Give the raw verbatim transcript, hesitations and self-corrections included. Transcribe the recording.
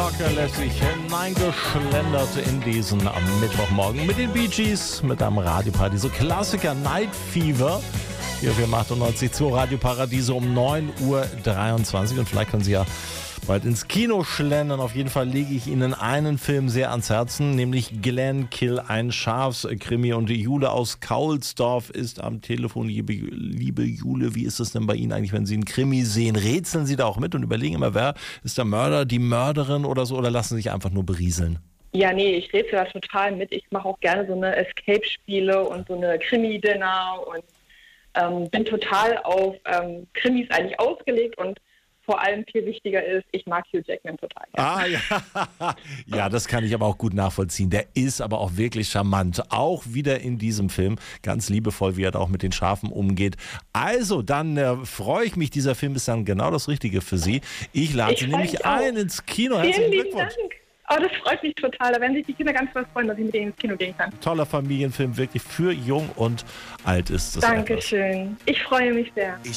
Walker lässt sich hineingeschlendert in diesen am Mittwochmorgen mit den Bee Gees, mit einem Radioparadies, so Klassiker Night Fever. Hier für achtundneunzig Komma zwei Radio Paradiese um neun Uhr dreiundzwanzig und vielleicht können Sie ja bald ins Kino schlendern. Auf jeden Fall lege ich Ihnen einen Film sehr ans Herzen, nämlich Glenn Kill, ein Schafskrimi. Und Jule aus Kaulsdorf ist am Telefon. Liebe, liebe Jule, wie ist es denn bei Ihnen eigentlich, wenn Sie einen Krimi sehen? Rätseln Sie da auch mit und überlegen immer, wer ist der Mörder, die Mörderin oder so, oder lassen Sie sich einfach nur berieseln? Ja, nee, ich rätsel da total mit. Ich mache auch gerne so eine Escape-Spiele und so eine Krimi-Dinner und ähm, bin total auf ähm, Krimis eigentlich ausgelegt und vor allem viel wichtiger ist, ich mag Hugh Jackman total gerne. Ah ja, ja, das kann ich aber auch gut nachvollziehen. Der ist aber auch wirklich charmant. Auch wieder in diesem Film. Ganz liebevoll, wie er da auch mit den Schafen umgeht. Also, dann äh, freue ich mich. Dieser Film ist dann genau das Richtige für Sie. Ich lade Sie nämlich ein ins Kino. Herzlichen Glückwunsch. Dank. Oh, das freut mich total. Da werden sich die Kinder ganz doll freuen, dass ich mit denen ins Kino gehen kann. Toller Familienfilm, wirklich für jung und alt ist es. Dankeschön. Etwas. Ich freue mich sehr. Ich